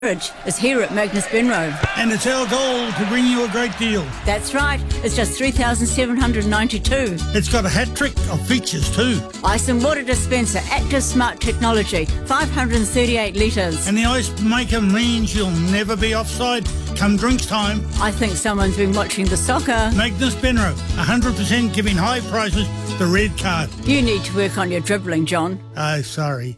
is here at Magnus Benroe. And it's our goal to bring you a great deal. That's right, it's just $3,792. It's got a hat trick of features too. Ice and water dispenser, active smart technology, 538 litres. And the ice maker means you'll never be offside come drinks time. I think someone's been watching the soccer. Magnus Benroe, 100% giving high prices, the red card. You need to work on your dribbling, John. Oh, sorry.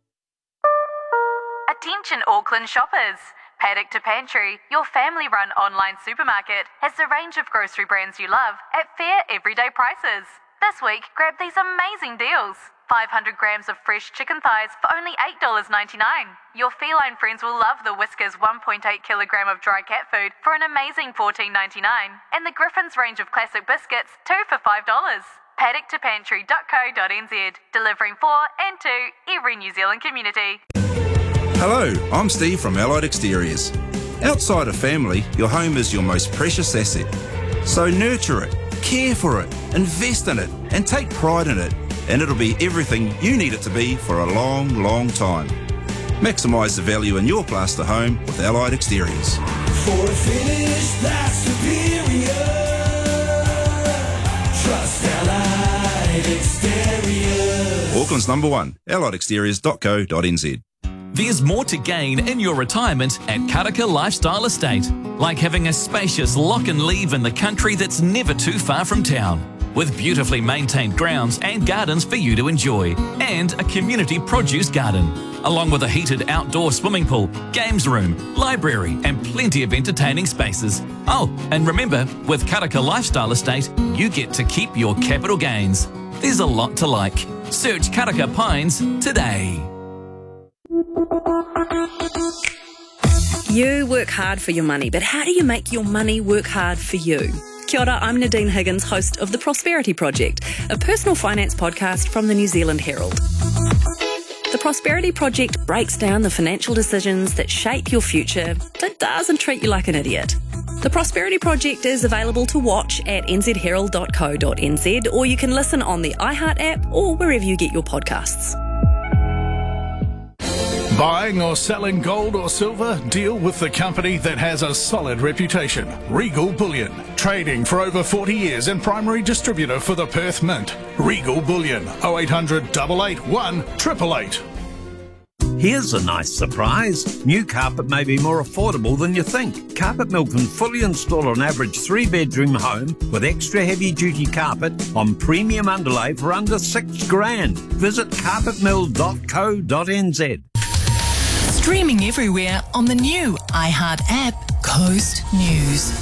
Attention Auckland shoppers. Paddock to Pantry, your family-run online supermarket, has the range of grocery brands you love at fair everyday prices. This week, grab these amazing deals. 500 grams of fresh chicken thighs for only $8.99. Your feline friends will love the Whiskas 1.8 kilogram of dry cat food for an amazing $14.99. And the Griffin's range of classic biscuits, 2 for $5. paddock2pantry.co.nz, delivering for and to every New Zealand community. Hello, I'm Steve from Allied Exteriors. Outside of family, your home is your most precious asset. So nurture it, care for it, invest in it, and take pride in it, and it'll be everything you need it to be for a long, long time. Maximise the value in your plaster home with Allied Exteriors. For a finish that's superior, trust Allied Exteriors. Auckland's number one, alliedexteriors.co.nz. There's more to gain in your retirement at Karaka Lifestyle Estate, like having a spacious lock and leave in the country that's never too far from town, with beautifully maintained grounds and gardens for you to enjoy, and a community produce garden, along with a heated outdoor swimming pool, games room, library, and plenty of entertaining spaces. Oh, and remember, with Karaka Lifestyle Estate, you get to keep your capital gains. There's a lot to like. Search Karaka Pines today. You work hard for your money, but how do you make your money work hard for you? Kia ora, I'm Nadine Higgins, host of The Prosperity Project, a personal finance podcast from the New Zealand Herald. The Prosperity Project breaks down the financial decisions that shape your future, but doesn't treat you like an idiot. The Prosperity Project is available to watch at nzherald.co.nz, or you can listen on the iHeart app or wherever you get your podcasts. Buying or selling gold or silver? Deal with the company that has a solid reputation. Regal Bullion. Trading for over 40 years and primary distributor for the Perth Mint. Regal Bullion. 0800 881 888. Here's a nice surprise. New carpet may be more affordable than you think. Carpet Mill can fully install an average 3-bedroom home with extra heavy-duty carpet on premium underlay for under $6,000. Visit carpetmill.co.nz. Streaming everywhere on the new iHeart app, Coast News.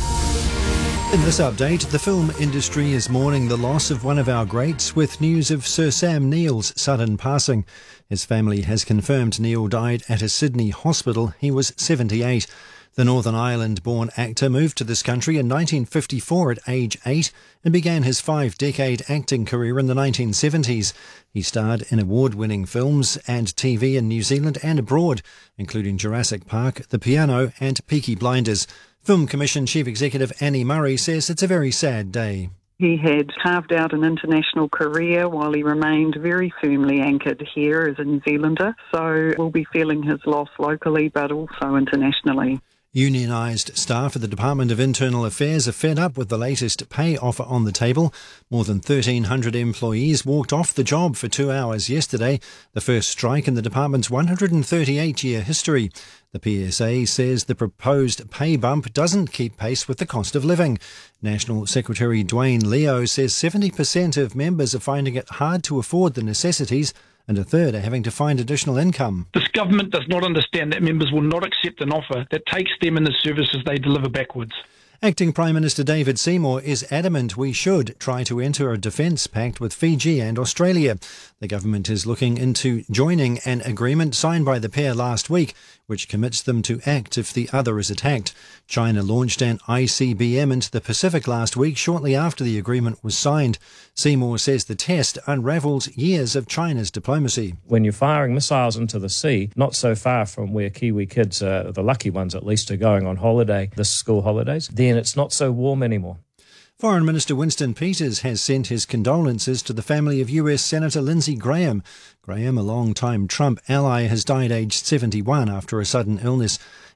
In this update, the film industry is mourning the loss of one of our greats, with news of Sir Sam Neill's sudden passing. His family has confirmed Neill died at a Sydney hospital. He was 78. The Northern Ireland-born actor moved to this country in 1954 at age 8 and began his 5-decade acting career in the 1970s. He starred in award-winning films and TV in New Zealand and abroad, including Jurassic Park, The Piano and Peaky Blinders. Film Commission Chief Executive Annie Murray says it's a very sad day. He had carved out an international career while he remained very firmly anchored here as a New Zealander, so we'll be feeling his loss locally but also internationally. Unionised staff at the Department of Internal Affairs are fed up with the latest pay offer on the table. More than 1,300 employees walked off the job for 2 hours yesterday, the first strike in the department's 138-year history. The PSA says the proposed pay bump doesn't keep pace with the cost of living. National Secretary Dwayne Leo says 70% of members are finding it hard to afford the necessities, and a third are having to find additional income. This government does not understand that members will not accept an offer that takes them and the services they deliver backwards. Acting Prime Minister David Seymour is adamant we should try to enter a defence pact with Fiji and Australia. The government is looking into joining an agreement signed by the pair last week, which commits them to act if the other is attacked. China launched an ICBM into the Pacific last week, shortly after the agreement was signed. Seymour says the test unravels years of China's diplomacy. When you're firing missiles into the sea, not so far from where Kiwi kids, the lucky ones at least, are going on holiday, this school holidays, then it's not so warm anymore. Foreign Minister Winston Peters has sent his condolences to the family of US Senator Lindsey Graham. Graham, a long-time Trump ally, has died aged 71 after a sudden illness.